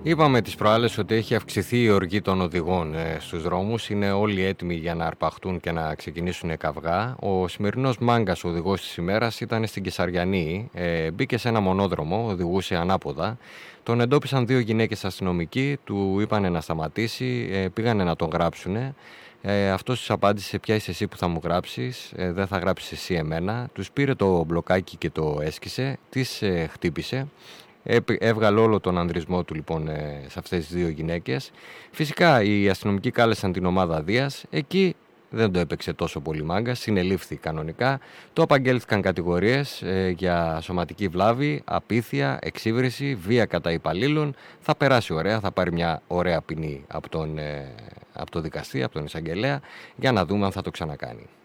Είπαμε τις προάλλες ότι έχει αυξηθεί η οργή των οδηγών στους δρόμους. Είναι όλοι έτοιμοι για να αρπαχτούν και να ξεκινήσουν καυγά. Ο σημερινός μάγκας οδηγός της ημέρας ήταν στην Κεσαριανή. Μπήκε σε ένα μονόδρομο, οδηγούσε ανάποδα. Τον εντόπισαν δύο γυναίκες αστυνομικοί, του είπανε να σταματήσει, πήγανε να τον γράψουνε. Αυτός τους απάντησε: ποια είσαι εσύ που θα μου γράψεις, δεν θα γράψεις εσύ εμένα. Τους πήρε το μπλοκάκι και το έσκησε, τις χτύπησε. Έβγαλε όλο τον ανδρισμό του λοιπόν σε αυτές τις δύο γυναίκες. Φυσικά οι αστυνομικοί κάλεσαν την ομάδα Δίας. Εκεί δεν το έπαιξε τόσο πολύ μάγκα, συνελήφθη κανονικά. Το απαγγέλθηκαν κατηγορίες για σωματική βλάβη, απίθεια, εξύβριση, βία κατά υπαλλήλων. Θα περάσει ωραία, θα πάρει μια ωραία ποινή από το δικαστή, από τον εισαγγελέα, για να δούμε αν θα το ξανακάνει.